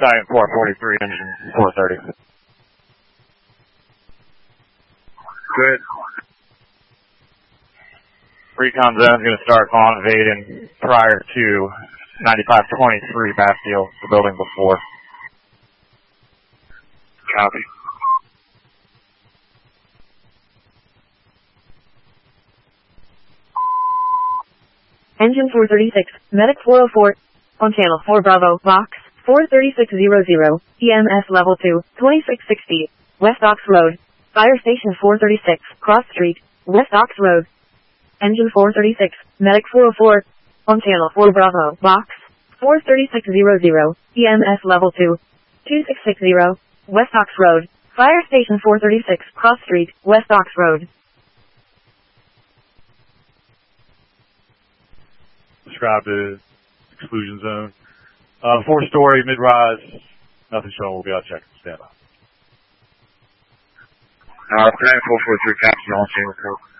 Stallion 443, engine 430. Good. Recon zone's going to start on evading prior to 9523 Bastille, the building before. Copy. Engine 436, Medic 404, on channel 4 Bravo, box 43600, EMS level 2, 2660, West Ox Road, Fire Station 436, Cross Street, West Ox Road. Engine 436, Medic 404, on channel 4 Bravo, box 43600, EMS level 2, 2660, West Ox Road, Fire Station 436, Cross Street, West Ox Road. Describe the exclusion zone. 4-story, mid-rise, nothing showing. We'll be out checking. Stand by. 443, copy, launching report.